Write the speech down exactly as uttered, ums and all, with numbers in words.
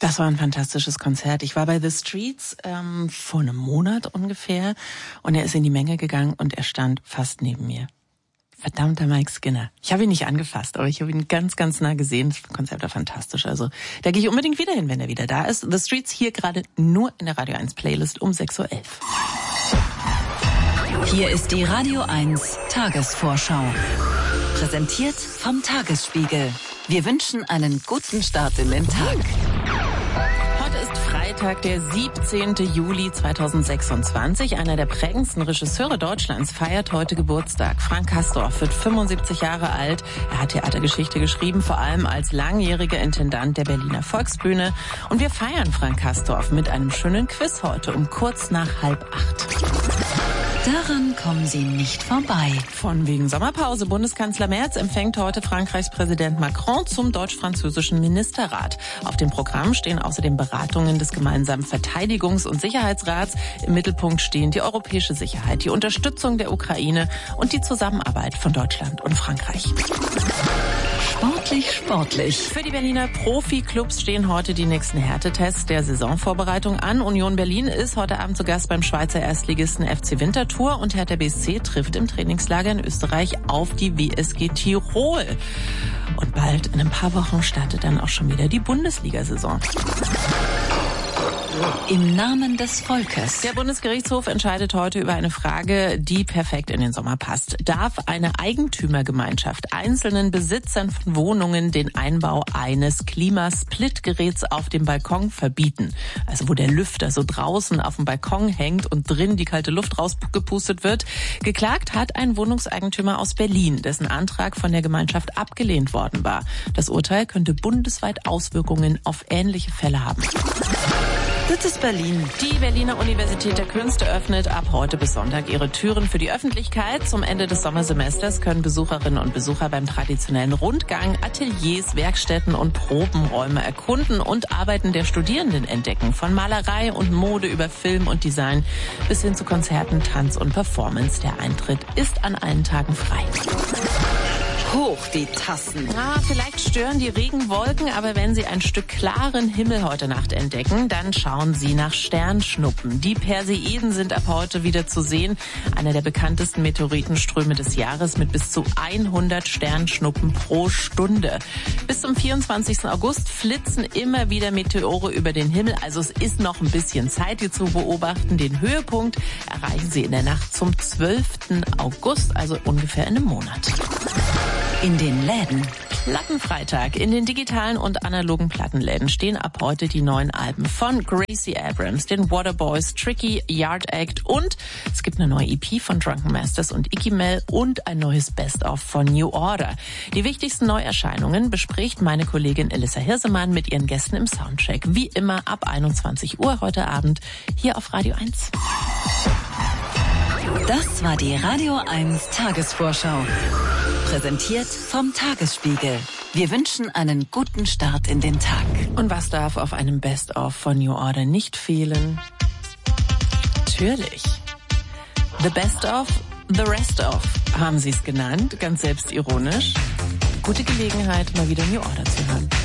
Das war ein fantastisches Konzert. Ich war bei The Streets ähm, vor einem Monat ungefähr und er ist in die Menge gegangen und er stand fast neben mir. Verdammter Mike Skinner. Ich habe ihn nicht angefasst, aber ich habe ihn ganz, ganz nah gesehen. Das Konzert war fantastisch. Also da gehe ich unbedingt wieder hin, wenn er wieder da ist. The Streets hier gerade nur in der Radio eins Playlist um sechs Uhr elf. Hier ist die Radio eins Tagesvorschau. Präsentiert vom Tagesspiegel. Wir wünschen einen guten Start in den Tag. Heute ist Freitag, der siebzehnten Juli zweitausendsechsundzwanzig. Einer der prägendsten Regisseure Deutschlands feiert heute Geburtstag. Frank Castorf wird fünfundsiebzig Jahre alt. Er hat Theatergeschichte geschrieben, vor allem als langjähriger Intendant der Berliner Volksbühne. Und wir feiern Frank Castorf mit einem schönen Quiz heute um kurz nach halb acht. Daran kommen Sie nicht vorbei. Von wegen Sommerpause. Bundeskanzler Merz empfängt heute Frankreichs Präsident Macron zum deutsch-französischen Ministerrat. Auf dem Programm stehen außerdem Beratungen des gemeinsamen Verteidigungs- und Sicherheitsrats. Im Mittelpunkt stehen die europäische Sicherheit, die Unterstützung der Ukraine und die Zusammenarbeit von Deutschland und Frankreich. Sportlich, sportlich. Für die Berliner Profi-Clubs stehen heute die nächsten Härtetests der Saisonvorbereitung an. Union Berlin ist heute Abend zu Gast beim Schweizer Erstligisten F C Winterthur und Hertha B S C trifft im Trainingslager in Österreich auf die W S G Tirol. Und bald, in ein paar Wochen, startet dann auch schon wieder die Bundesliga-Saison. Im Namen des Volkes. Der Bundesgerichtshof entscheidet heute über eine Frage, die perfekt in den Sommer passt. Darf eine Eigentümergemeinschaft einzelnen Besitzern von Wohnungen den Einbau eines Klimasplitgeräts auf dem Balkon verbieten? Also wo der Lüfter so draußen auf dem Balkon hängt und drin die kalte Luft rausgepustet wird. Geklagt hat ein Wohnungseigentümer aus Berlin, dessen Antrag von der Gemeinschaft abgelehnt worden war. Das Urteil könnte bundesweit Auswirkungen auf ähnliche Fälle haben. Das ist Berlin. Die Berliner Universität der Künste öffnet ab heute bis Sonntag ihre Türen für die Öffentlichkeit. Zum Ende des Sommersemesters können Besucherinnen und Besucher beim traditionellen Rundgang Ateliers, Werkstätten und Probenräume erkunden und Arbeiten der Studierenden entdecken. Von Malerei und Mode über Film und Design bis hin zu Konzerten, Tanz und Performance. Der Eintritt ist an allen Tagen frei. Hoch die Tassen. Ah, vielleicht stören die Regenwolken, aber wenn Sie ein Stück klaren Himmel heute Nacht entdecken, dann schauen Sie nach Sternschnuppen. Die Perseiden sind ab heute wieder zu sehen. Einer der bekanntesten Meteoritenströme des Jahres mit bis zu hundert Sternschnuppen pro Stunde. Bis zum vierundzwanzigsten August flitzen immer wieder Meteore über den Himmel. Also es ist noch ein bisschen Zeit, die zu beobachten. Den Höhepunkt erreichen Sie in der Nacht zum zwölften August, also ungefähr in einem Monat. In den Läden. Plattenfreitag. In den digitalen und analogen Plattenläden stehen ab heute die neuen Alben von Gracie Abrams, den Waterboys, Tricky, Yard Act und es gibt eine neue E P von Drunken Masters und Icky Mel und ein neues Best-of von New Order. Die wichtigsten Neuerscheinungen bespricht meine Kollegin Elissa Hirsemann mit ihren Gästen im Soundcheck. Wie immer ab einundzwanzig Uhr heute Abend hier auf Radio eins. Das war die Radio eins Tagesvorschau. Präsentiert vom Tagesspiegel. Wir wünschen einen guten Start in den Tag. Und was darf auf einem Best-of von New Order nicht fehlen? Natürlich. The Best-of, The Rest-of haben sie es genannt, ganz selbstironisch. Gute Gelegenheit, mal wieder New Order zu hören.